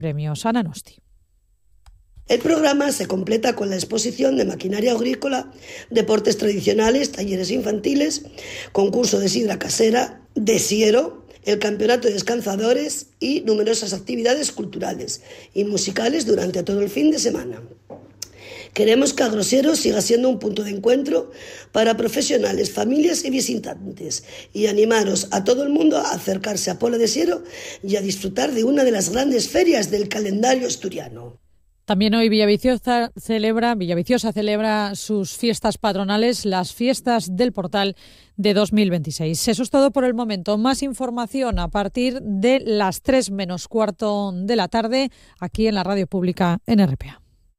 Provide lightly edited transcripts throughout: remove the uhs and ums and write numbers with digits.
premios. Ana Nosti. El programa se completa con la exposición de maquinaria agrícola, deportes tradicionales, talleres infantiles, concurso de sidra casera, de siero, el campeonato de descansadores y numerosas actividades culturales y musicales durante todo el fin de semana. Queremos que Agrosiero siga siendo un punto de encuentro para profesionales, familias y visitantes, y animaros a todo el mundo a acercarse a Pola de Siero y a disfrutar de una de las grandes ferias del calendario asturiano. También hoy Villaviciosa celebra sus fiestas patronales, las fiestas del Portal de 2026. Eso es todo por el momento. Más información a partir de las 3 menos cuarto de la tarde aquí en la Radio Pública en RPA.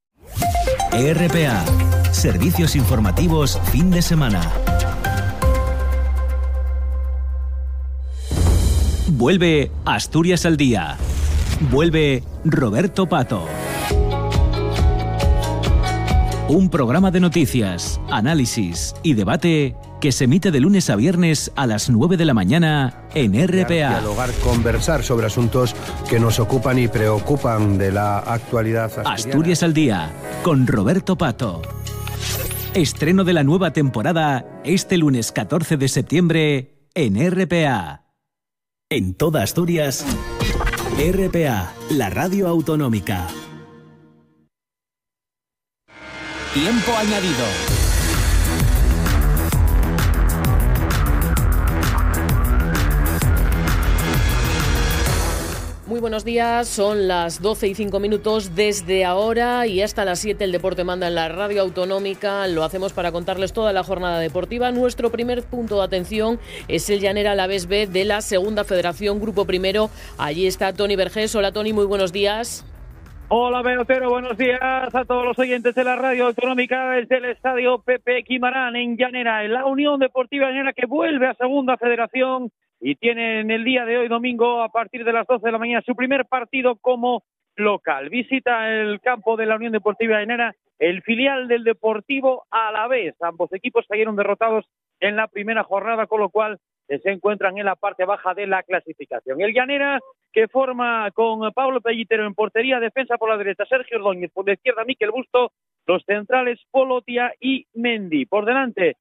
RPA, servicios informativos fin de semana. Vuelve Asturias al día. Vuelve Roberto Pato. Un programa de noticias, análisis y debate que se emite de lunes a viernes a las 9 de la mañana en RPA. Dialogar, conversar sobre asuntos que nos ocupan y preocupan de la actualidad asturiana. Asturias al día, con Roberto Pato. Estreno de la nueva temporada este lunes 14 de septiembre en RPA. En toda Asturias, RPA, la radio autonómica. Tiempo añadido. Muy buenos días, son las 12:05 desde ahora y hasta las 7 el deporte manda en la radio autonómica. Lo hacemos para contarles toda la jornada deportiva. Nuestro primer punto de atención es el Llanera Alavés B de la Segunda Federación, Grupo Primero. Allí está Toni Vergés. Hola Toni, muy buenos días. Hola, Beotero, buenos días a todos los oyentes de la radio autonómica desde el estadio Pepe Quimarán en Llanera, en la Unión Deportiva Llanera que vuelve a Segunda Federación y tiene en el día de hoy, domingo, a partir de las 12 de la mañana, su primer partido como local. Visita el campo de la Unión Deportiva Llanera, el filial del Deportivo Alavés. Ambos equipos cayeron derrotados en la primera jornada, con lo cual se encuentran en la parte baja de la clasificación. El Llanera, que forma con Pablo Pellitero en portería, defensa por la derecha Sergio Ordóñez, por la izquierda Miquel Busto, los centrales Polotia y Mendy. Por delante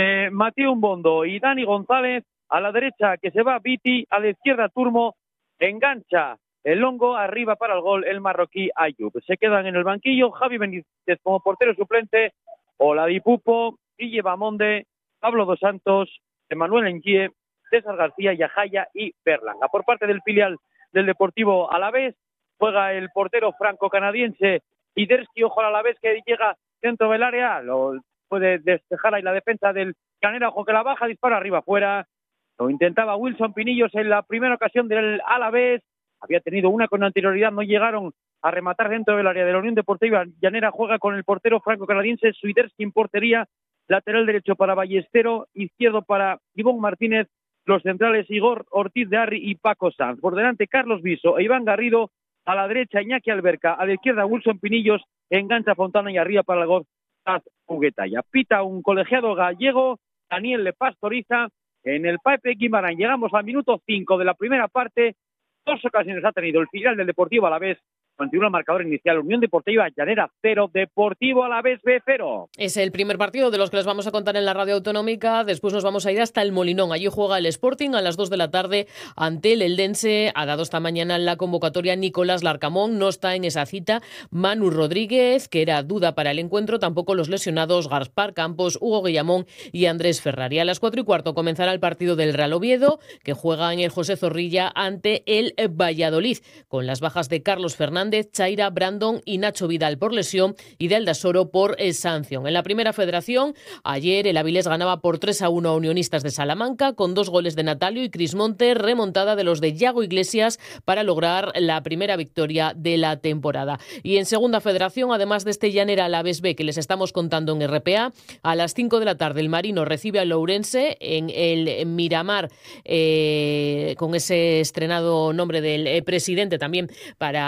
Mateo Umbondo y Dani González, a la derecha que se va Viti, a la izquierda Turmo, engancha el Longo, arriba para el gol el marroquí Ayub. Se quedan en el banquillo Javi Benítez como portero suplente, Oladipupo, Guille Bamonde, Pablo Dos Santos, Emanuel Engie, César García, Yajaya y Berlanga. Por parte del filial del Deportivo Alavés, juega el portero franco-canadiense Iderski, ojo al Alavés que llega dentro del área, lo puede despejar ahí la defensa del Llanera, ojo que la baja, dispara arriba afuera. Lo intentaba Wilson Pinillos en la primera ocasión del Alavés, había tenido una con anterioridad, no llegaron a rematar dentro del área de la Unión Deportiva Llanera. Juega con el portero franco-canadiense Swiderski en portería, lateral derecho para Ballestero, izquierdo para Ivón Martínez, los centrales Igor Ortiz de Arri y Paco Sanz. Por delante Carlos Viso e Iván Garrido, a la derecha Iñaki Alberca, a la izquierda Wilson Pinillos, engancha Fontana y arriba para el gol Juguetalla. Pita un colegiado gallego, Daniel Le Pastoriza, en el Pepe Guimarães. Llegamos al minuto 5 de la primera parte. 2 ocasiones ha tenido el filial del Deportivo Alavés. Continúa el marcador inicial. Unión Deportiva Llanera 0, Deportivo Alavés B 0. Es el primer partido de los que les vamos a contar en la radio autonómica. Después nos vamos a ir hasta el Molinón. Allí juega el Sporting a las 2 de la tarde ante el Eldense. Ha dado esta mañana la convocatoria Nicolás Larcamón. No está en esa cita Manu Rodríguez, que era duda para el encuentro. Tampoco los lesionados Gaspar Campos, Hugo Guillamón y Andrés Ferrari. A las 4:15 comenzará el partido del Real Oviedo, que juega en el José Zorrilla ante el Valladolid, con las bajas de Carlos Fernández, Chaira, Brandon y Nacho Vidal por lesión y de Aldasoro por sanción. En la primera federación, ayer el Avilés ganaba por 3-1 a Unionistas de Salamanca, con 2 goles de Natalio y Crismonte, remontada de los de Yago Iglesias para lograr la primera victoria de la temporada. Y en segunda federación, además de este Llanera Alavés B que les estamos contando en RPA, a las 5 de la tarde el Marino recibe al Ourense en el Miramar, con ese estrenado nombre del presidente también para este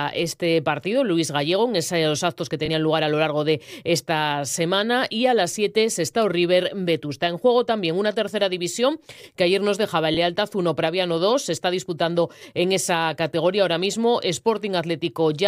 este partido, Luis Gallego, en esos actos que tenían lugar a lo largo de esta semana. Y a las 7, Sestao River Vetusta. En juego también una tercera división que ayer nos dejaba el Lealtad 1, Praviano 2. Se está disputando en esa categoría ahora mismo Sporting Atlético